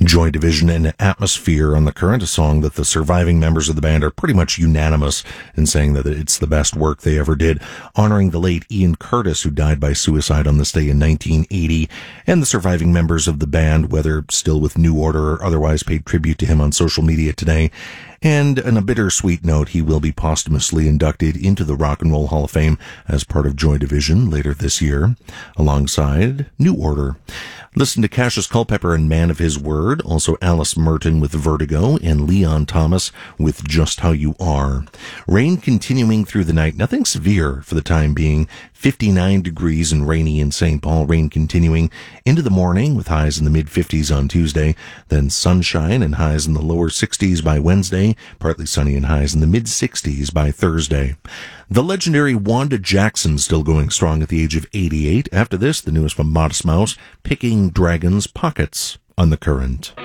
Joy Division and Atmosphere on The Current, a song that the surviving members of the band are pretty much unanimous in saying that it's the best work they ever did, honoring the late Ian Curtis, who died by suicide on this day in 1980, and the surviving members of the band, whether still with New Order or otherwise, paid tribute to him on social media today. And on a bittersweet note, he will be posthumously inducted into the Rock and Roll Hall of Fame as part of Joy Division later this year, alongside New Order. Listen to Cassius Culpepper and Man of His Word, also Alice Merton with Vertigo, and Leon Thomas with Just How You Are. Rain continuing through the night, nothing severe for the time being. 59 degrees and rainy in St. Paul. Rain continuing into the morning with highs in the mid-50s on Tuesday. Then sunshine and highs in the lower 60s by Wednesday. Partly sunny and highs in the mid-60s by Thursday. The legendary Wanda Jackson still going strong at the age of 88. After this, the newest from Modest Mouse, Picking Dragons' Pockets on The Current.